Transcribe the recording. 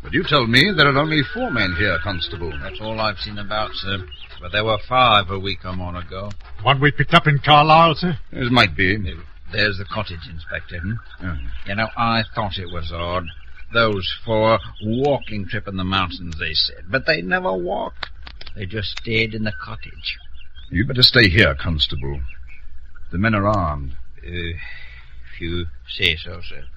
But you told me there are only 4 men here, Constable. That's all I've seen about, sir. But there were 5 a week or more ago. One we picked up in Carlisle, sir? It might be. There's the cottage, Inspector. You know, I thought it was odd. Those 4 walking trip in the mountains, they said. But they never walked. They just stayed in the cottage. You'd better stay here, Constable. The men are armed. If you say so, sir.